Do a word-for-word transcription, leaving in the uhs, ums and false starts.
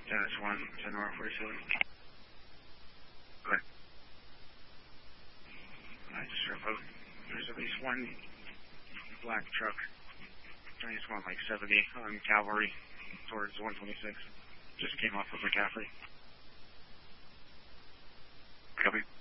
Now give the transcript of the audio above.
Dennis one, ten North forty-seven. Go ahead. I just report there's at least one black truck. I just want like seventy on Cavalry towards one twenty-six. Just came off of McCaffrey. Copy.